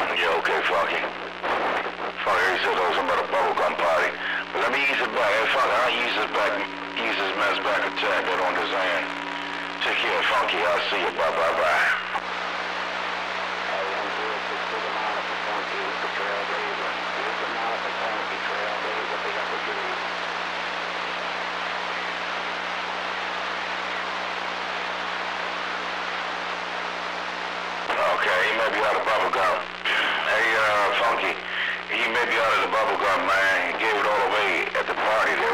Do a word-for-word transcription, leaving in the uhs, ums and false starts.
Yeah, okay, Funky. Funky, he said there was about a bubblegum party. But let me ease it back. Hey, Funky, I'll ease this back, ease this mess back a tad bit on this end. Take care, Funky. I'll see you. Bye, bye, bye. Okay, he may be out of bubblegum. Hey, uh, Funky, he may be out of the bubblegum, man. He gave it all away at the party there.